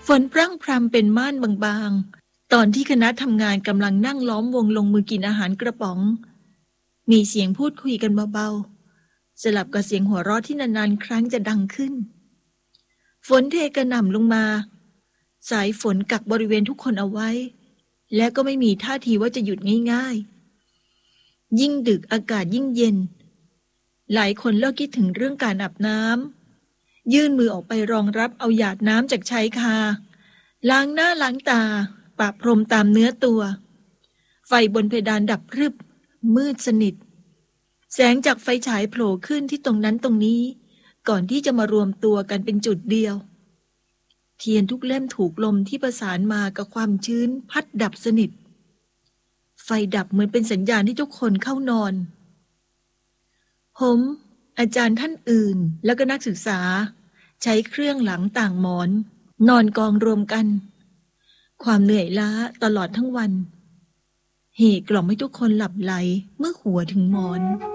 ฝนพรั่งพรำเป็นม่านบางๆตอนที่คณะทำงานกำลังนั่งล้อมวงลงมือกินอาหารกระป๋องมีเสียงพูดคุยกันเบาๆสลับกับเสียงหัวเราะที่นานๆครั้งจะดังขึ้นฝนเทกระหน่ำลงมาสายฝนกักบริเวณทุกคนเอาไว้และก็ไม่มีท่าทีว่าจะหยุดง่ายๆยิ่งดึกอากาศยิ่งเย็นหลายคนเลิกคิดถึงเรื่องการอาบน้ำยื่นมือออกไปรองรับเอาหยาดน้ำจากชายคาล้างหน้าล้างตาปะพรมตามเนื้อตัวไฟบนเพดานดับพรึบมืดสนิทแสงจากไฟฉายโผล่ขึ้นที่ตรงนั้นตรงนี้ก่อนที่จะมารวมตัวกันเป็นจุดเดียวเทียนทุกเล่มถูกลมที่ประสานมากับความชื้นพัดดับสนิทไฟดับเหมือนเป็นสัญญาณที่ทุกคนเข้านอนผมอาจารย์ท่านอื่นแล้วก็นักศึกษาใช้เครื่องหลังต่างหมอนนอนกองรวมกันความเหนื่อยล้าตลอดทั้งวันเหกล่อมให้ทุกคนหลับไหลเมื่อหัวถึงหมอน